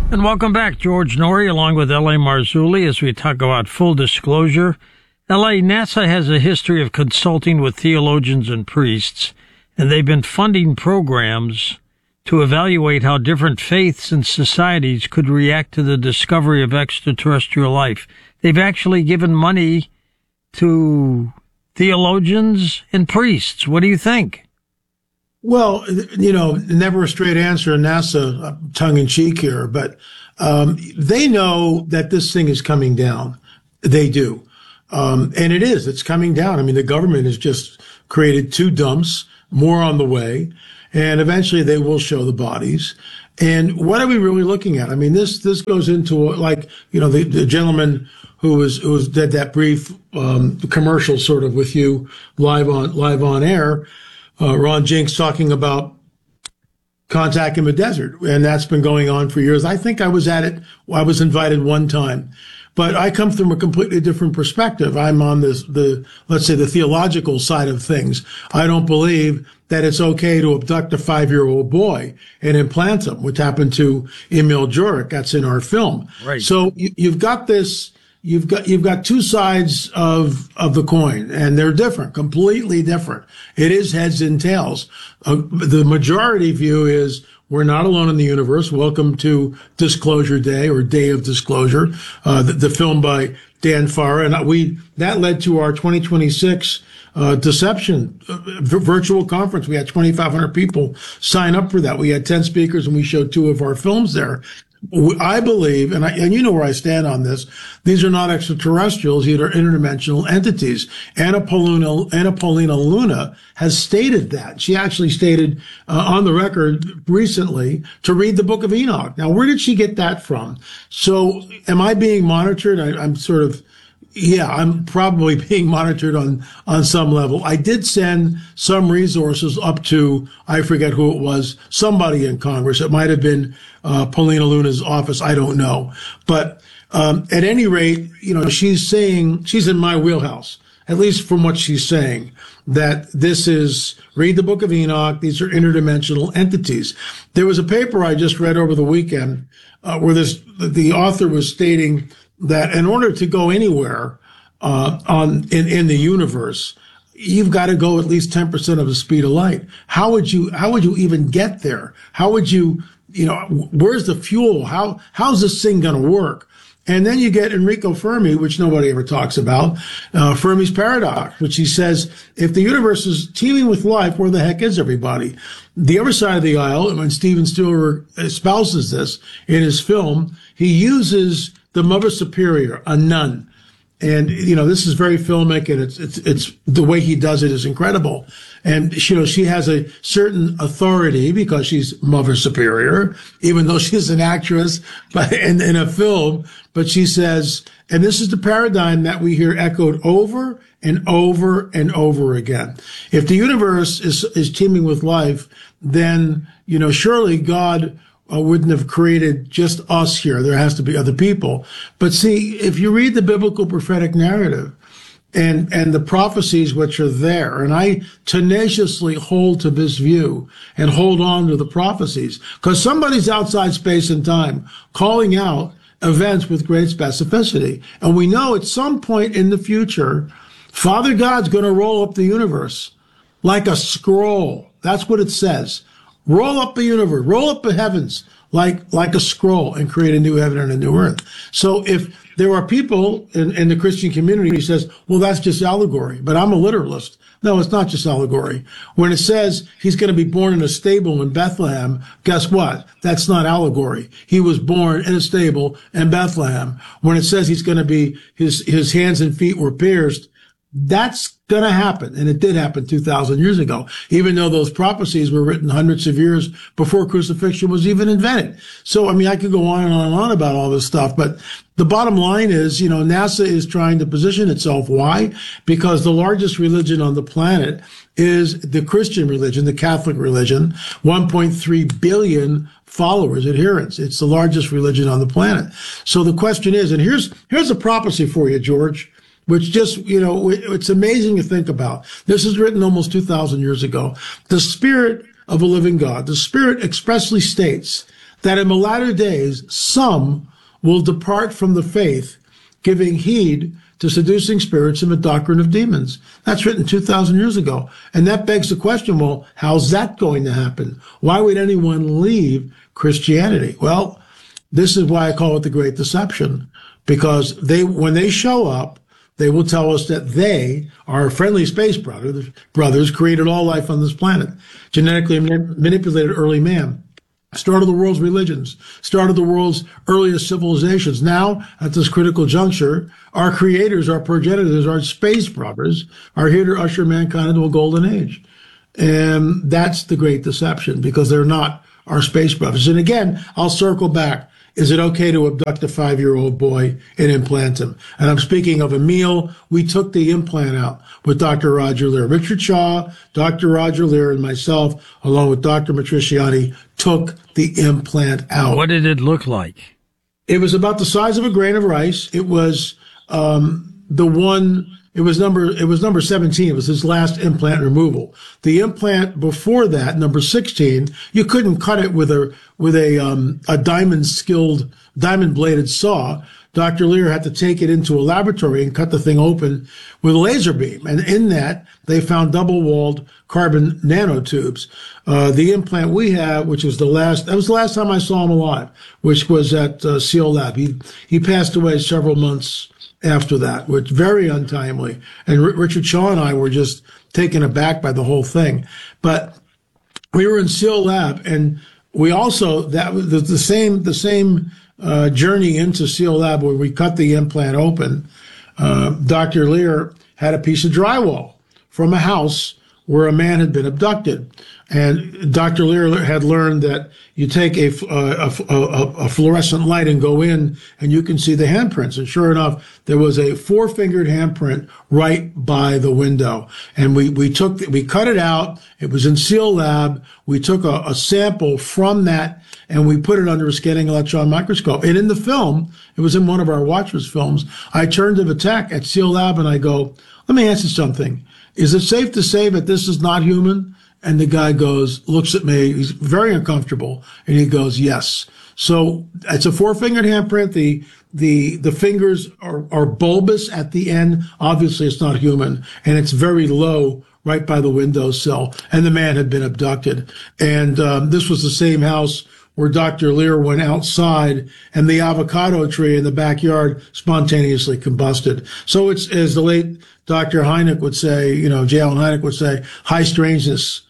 And welcome back, George Noory, along with L.A. Marzulli, as we talk about full disclosure. L.A. NASA has a history of consulting with theologians and priests, and they've been funding programs to evaluate how different faiths and societies could react to the discovery of extraterrestrial life. They've actually given money to theologians and priests. What do you think? Well, never a straight answer in NASA, tongue in cheek here, but they know that this thing is coming down. They do. And it's coming down. I mean, the government has just created 2 dumps, more on the way, and eventually they will show the bodies. And what are we really looking at? I mean, this goes into the gentleman who did that brief commercial sort of with you live on air. Ron Jinks talking about contact in the desert, and that's been going on for years. I think I was at it. I was invited one time, but I come from a completely different perspective. I'm on let's say the theological side of things. I don't believe that it's okay to abduct a 5-year-old boy and implant him, which happened to Emil Jurek. That's in our film. Right. So you've got this. You've got 2 sides of the coin, and they're different, completely different. It is heads and tails. The majority view is we're not alone in the universe. Welcome to Disclosure Day, or Day of Disclosure, the film by Dan Farr, and that led to our 2026 Deception virtual conference. We had 2,500 people sign up for that. We had 10 speakers, and we showed 2 of our films there. I believe, and you know where I stand on this, these are not extraterrestrials, these are interdimensional entities. Anna Paulina Luna has stated that. She actually stated on the record recently to read the Book of Enoch. Now, where did she get that from? So am I being monitored? I'm probably being monitored on some level. I did send some resources up to, I forget who it was, somebody in Congress. It might have been Paulina Luna's office. I don't know. But at any rate, she's saying, she's in my wheelhouse, at least from what she's saying, that this is, read the Book of Enoch. These are interdimensional entities. There was a paper I just read over the weekend where the author was stating that in order to go anywhere in the universe, you've got to go at least 10% of the speed of light. How would you even get there? How would you where's the fuel? How's this thing going to work? And then you get Enrico Fermi, which nobody ever talks about, Fermi's paradox, which he says, if the universe is teeming with life, where the heck is everybody? The other side of the aisle, when Steven Spielberg espouses this in his film, he uses the Mother Superior, a nun. And, this is very filmic, and it's the way he does it is incredible. And, she has a certain authority because she's Mother Superior, even though she's an actress in a film. But she says, and this is the paradigm that we hear echoed over and over and over again. If the universe is teeming with life, then, surely God wouldn't have created just us here. There has to be other people. But see, if you read the biblical prophetic narrative and the prophecies which are there, and I tenaciously hold to this view and hold on to the prophecies, because somebody's outside space and time calling out events with great specificity. And we know at some point in the future, Father God's going to roll up the universe like a scroll. That's what it says. Roll up the universe, roll up the heavens like a scroll and create a new heaven and a new earth. So if there are people in the Christian community who says, well, that's just allegory, but I'm a literalist. No, it's not just allegory. When it says he's going to be born in a stable in Bethlehem, guess what? That's not allegory. He was born in a stable in Bethlehem. When it says he's going to be, his hands and feet were pierced, that's going to happen. And it did happen 2,000 years ago, even though those prophecies were written hundreds of years before crucifixion was even invented. So, I could go on and on and on about all this stuff, but the bottom line is, NASA is trying to position itself. Why? Because the largest religion on the planet is the Christian religion, the Catholic religion, 1.3 billion followers, adherents. It's the largest religion on the planet. So the question is, and here's a prophecy for you, George, which just, it's amazing to think about. This is written almost 2,000 years ago. The Spirit of a living God, the Spirit expressly states that in the latter days some will depart from the faith, giving heed to seducing spirits and the doctrine of demons. That's written 2,000 years ago. And that begs the question, well, how's that going to happen? Why would anyone leave Christianity? Well, this is why I call it the Great Deception, because when they show up, they will tell us that they, our friendly space brothers, created all life on this planet, genetically manipulated early man, started the world's religions, started the world's earliest civilizations. Now, at this critical juncture, our creators, our progenitors, our space brothers are here to usher mankind into a golden age. And that's the Great Deception, because they're not our space brothers. And again, I'll circle back. Is it okay to abduct a 5-year-old boy and implant him? And I'm speaking of Emil. We took the implant out with Dr. Roger Leir. Richard Shaw, Dr. Roger Leir, and myself, along with Dr. Matriciani, took the implant out. What did it look like? It was about the size of a grain of rice. It was it was number 17. It was his last implant removal. The implant before that, number 16, you couldn't cut it with a diamond bladed saw. Dr. Leir had to take it into a laboratory and cut the thing open with a laser beam. And in that, they found double-walled carbon nanotubes. The implant we have, that was the last time I saw him alive, which was at Seal Lab. He passed away several months after that, which very untimely. And Richard Shaw and I were just taken aback by the whole thing. But we were in Seal Lab, and we also, that was the same journey into Seal Lab where we cut the implant open. Dr. Leir had a piece of drywall from a house where a man had been abducted. And Dr. Leir had learned that you take a fluorescent light and go in, and you can see the handprints. And sure enough, there was a 4-fingered handprint right by the window. And we cut it out. It was in Seal Lab. We took a sample from that, and we put it under a scanning electron microscope. And in the film, it was in one of our Watchers films, I turned to the tech at Seal Lab and I go, let me ask you something. Is it safe to say that this is not human? And the guy looks at me, he's very uncomfortable, and he goes, yes. So it's a 4-fingered handprint. The fingers are bulbous at the end. Obviously, it's not human, and it's very low right by the windowsill. And the man had been abducted. And this was the same house where Dr. Leir went outside, and the avocado tree in the backyard spontaneously combusted. So it's, as the late Dr. Hynek would say, J. Allen Hynek would say, high strangeness.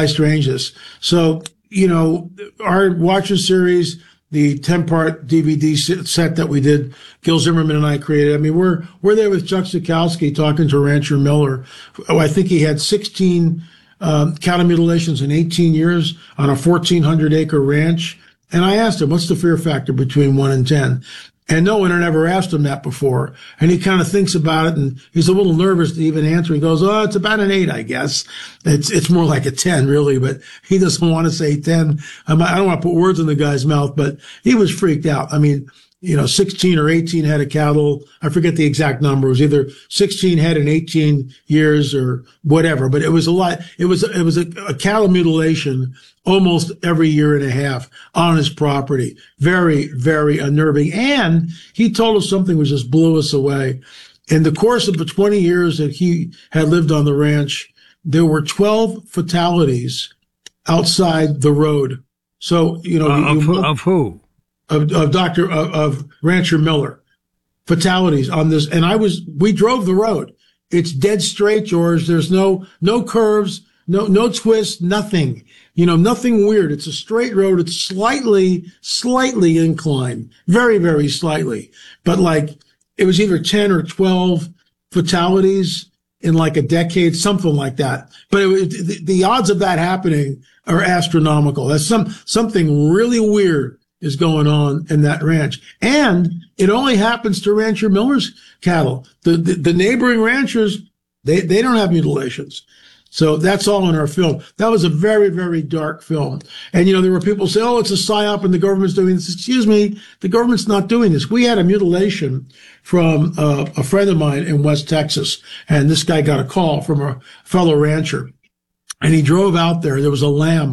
So, our Watcher series, the 10-part DVD set that we did, Gil Zimmerman and I created. I mean, we're there with Chuck Zukowski talking to Rancher Miller. I think he had 16 cattle mutilations in 18 years on a 1,400-acre ranch. And I asked him, what's the fear factor between 1 and 10? And no one had ever asked him that before. And he kind of thinks about it, and he's a little nervous to even answer. He goes, oh, it's about an 8, I guess. It's more like a 10, really, but he doesn't want to say 10. I don't want to put words in the guy's mouth, but he was freaked out. I mean, 16 or 18 head of cattle. I forget the exact number. It was either 16 head in 18 years or whatever, but it was a lot. It was a cattle mutilation almost every year and a half on his property. Very, very unnerving. And he told us something which just blew us away. In the course of the 20 years that he had lived on the ranch, there were 12 fatalities outside the road. So, of who? Of Rancher Miller, fatalities on this. And we drove the road. It's dead straight, George. There's no curves, no twists, nothing, nothing weird. It's a straight road. It's slightly inclined, very, very slightly, but it was either 10 or 12 fatalities in like a decade, something like that. But the odds of that happening are astronomical. That's something really weird is going on in that ranch. And it only happens to Rancher Miller's cattle. The neighboring ranchers, they don't have mutilations. So that's all in our film. That was a very, very dark film. And, there were people say, oh, it's a psyop and the government's doing this. Excuse me, the government's not doing this. We had a mutilation from a friend of mine in West Texas. And this guy got a call from a fellow rancher. And he drove out there. There was a lamb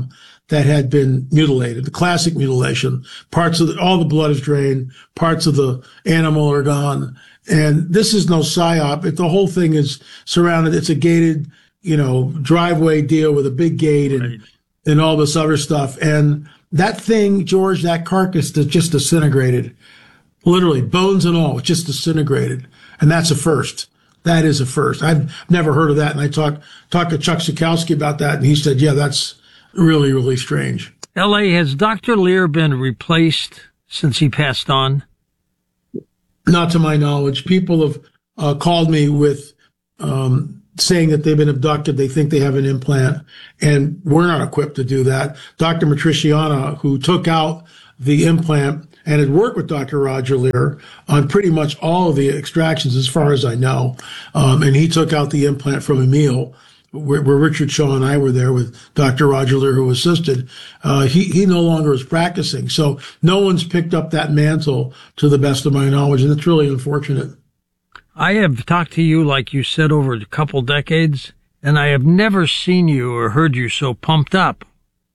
that had been mutilated, the classic mutilation. All the blood is drained, parts of the animal are gone. And this is no psyop. The whole thing is surrounded. It's a gated, driveway deal with a big gate and all this other stuff. And that thing, George, that carcass that just disintegrated, literally bones and all, it just disintegrated. And that's a first. That is a first. I've never heard of that. And I talked to Chuck Zukowski about that. And he said, yeah, that's really, really strange. L.A., has Dr. Lear been replaced since he passed on? Not to my knowledge. People have called me with saying that they've been abducted. They think they have an implant, and we're not equipped to do that. Dr. Matriciana, who took out the implant and had worked with Dr. Roger Lear on pretty much all of the extractions, as far as I know, and he took out the implant from Emil, where Richard Shaw and I were there with Dr. Roger Lear, who assisted. He no longer is practicing. So no one's picked up that mantle to the best of my knowledge, and it's really unfortunate. I have talked to you, like you said, over a couple decades, and I have never seen you or heard you so pumped up.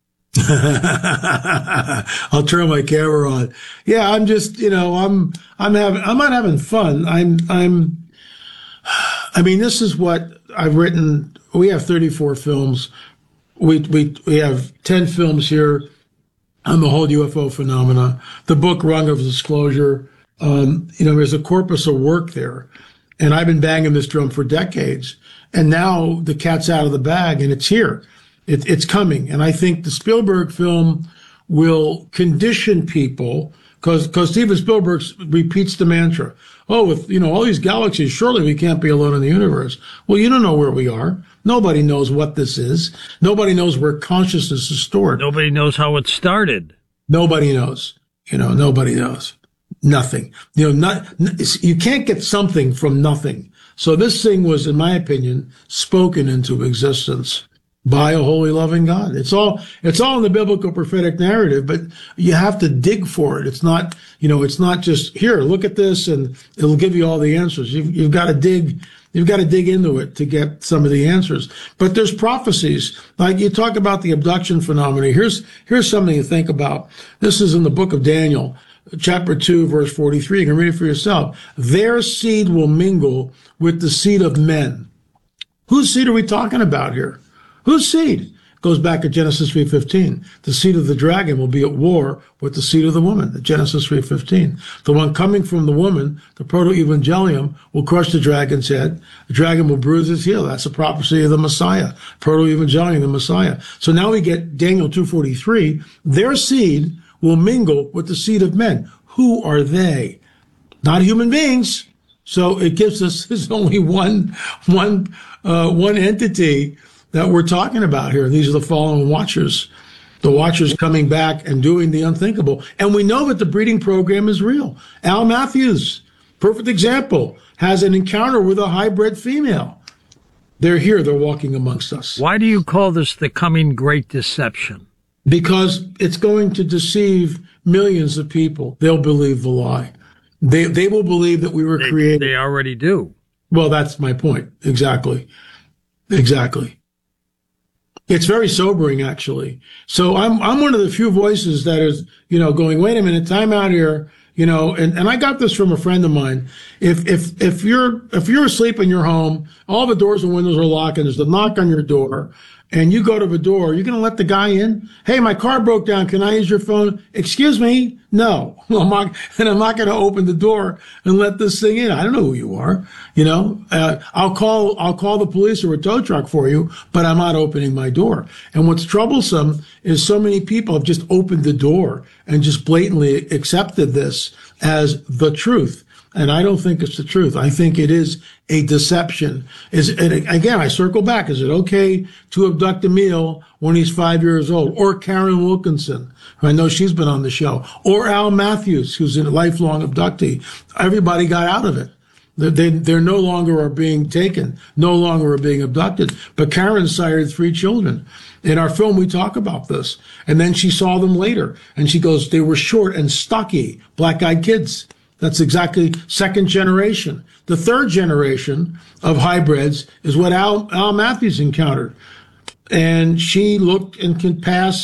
I'll turn my camera on. Yeah, I'm just, I'm not having fun. This is what I've written. We have 34 films. We have 10 films here on the whole UFO phenomena. The book Rung of Disclosure. There's a corpus of work there. And I've been banging this drum for decades. And now the cat's out of the bag and it's here. It's coming. And I think the Spielberg film will condition people, because Steven Spielberg repeats the mantra. Oh, with, all these galaxies, surely we can't be alone in the universe. Well, you don't know where we are. Nobody knows what this is. Nobody knows where consciousness is stored. Nobody knows how it started. Nobody knows. Nobody knows. Nothing. You can't get something from nothing. So this thing was, in my opinion, spoken into existence by a holy, loving God. It's all in the biblical prophetic narrative, but you have to dig for it. It's not just here, look at this and it'll give you all the answers. You've got to dig into it to get some of the answers. But there's prophecies. Like you talk about the abduction phenomena. Here's something to think about. This is in the book of Daniel, chapter 2, verse 43. You can read it for yourself. Their seed will mingle with the seed of men. Whose seed are we talking about here? Whose seed? Goes back to Genesis 3:15. The seed of the dragon will be at war with the seed of the woman. Genesis 3:15. The one coming from the woman, the proto-evangelium, will crush the dragon's head. The dragon will bruise his heel. That's a prophecy of the Messiah. Proto-evangelium, the Messiah. So now we get Daniel 2:43. Their seed will mingle with the seed of men. Who are they? Not human beings. So it gives us, there's only one entity that we're talking about here. These are the fallen watchers, the watchers coming back and doing the unthinkable. And we know that the breeding program is real. Al Matthews, perfect example, has an encounter with a hybrid female. They're here. They're walking amongst us. Why do you call this the coming great deception? Because it's going to deceive millions of people. They'll believe the lie. They will believe that we were created. They already do. Well, that's my point. Exactly. It's very sobering, actually. So I'm one of the few voices that is, going, wait a minute, time out here, and I got this from a friend of mine. If you're asleep in your home, all the doors and windows are locked and there's a knock on your door and you go to the door, you're going to let the guy in? Hey, my car broke down. Can I use your phone? Excuse me? No. I'm not going to open the door and let this thing in. I don't know who you are. I'll call the police or a tow truck for you, but I'm not opening my door. And what's troublesome is so many people have just opened the door and just blatantly accepted this as the truth. And I don't think it's the truth. I think it is a deception. And again, I circle back. Is it okay to abduct Emil when he's 5 years old? Or Karen Wilkinson, who I know she's been on the show. Or Al Matthews, who's a lifelong abductee. Everybody got out of it. They're no longer are being taken, no longer are being abducted. But Karen sired 3 children. In our film, we talk about this. And then she saw them later. And she goes, they were short and stocky, black-eyed kids. That's exactly second generation. The third generation of hybrids is what Al Matthews encountered. And she looked and can pass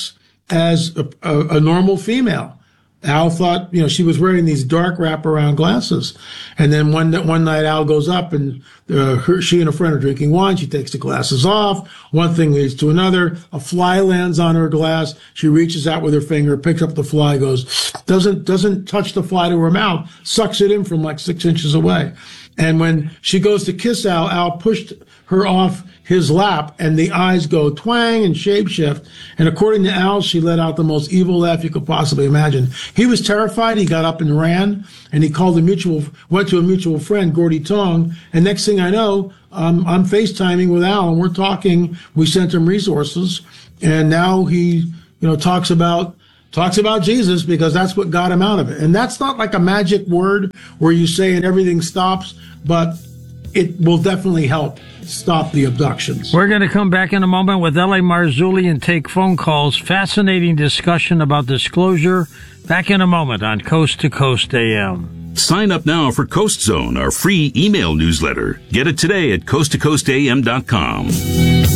as a normal female. Al thought, she was wearing these dark wraparound glasses. And then one night Al goes up and she and a friend are drinking wine. She takes the glasses off. One thing leads to another. A fly lands on her glass. She reaches out with her finger, picks up the fly, doesn't touch the fly to her mouth, sucks it in from like 6 inches away. And when she goes to kiss Al, Al pushed her off his lap, and the eyes go twang and shapeshift. And according to Al, she let out the most evil laugh you could possibly imagine. He was terrified. He got up and ran, and he went to a mutual friend, Gordy Tong. And next thing I know, I'm FaceTiming with Al, and we're talking. We sent him resources, and now he, talks about Jesus, because that's what got him out of it. And that's not like a magic word where you say and everything stops, but it will definitely help stop the abductions. We're going to come back in a moment with L.A. Marzulli and take phone calls. Fascinating discussion about disclosure. Back in a moment on Coast to Coast AM. Sign up now for Coast Zone, our free email newsletter. Get it today at coasttocoastam.com.